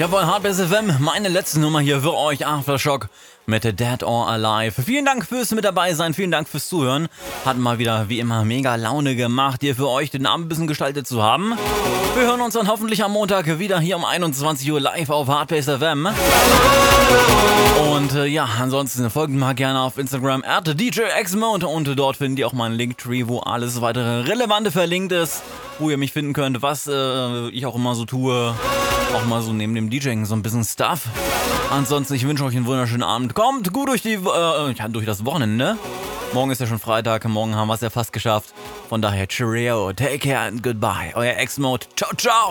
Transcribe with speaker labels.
Speaker 1: Jawohl, Hardbass FM, meine letzte Nummer hier für euch, Aftershock mit Dead or Alive. Vielen Dank fürs mit dabei sein, vielen Dank fürs Zuhören. Hat mal wieder, wie immer, mega Laune gemacht, hier für euch den Abend ein bisschen gestaltet zu haben. Wir hören uns dann hoffentlich am Montag wieder hier um 21 Uhr live auf Hardbass FM. Und ja, ansonsten folgt mal gerne auf Instagram @DJXmode und dort findet ihr auch meinen Linktree, wo alles weitere Relevante verlinkt ist, wo ihr mich finden könnt, was ich auch immer so tue. Auch mal so neben dem DJing so ein bisschen Stuff. Ansonsten, ich wünsche euch einen wunderschönen Abend. Kommt gut durch das Wochenende. Morgen ist ja schon Freitag, morgen haben wir es ja fast geschafft. Von daher, cheerio, take care and goodbye. Euer X-Mode. Ciao, ciao.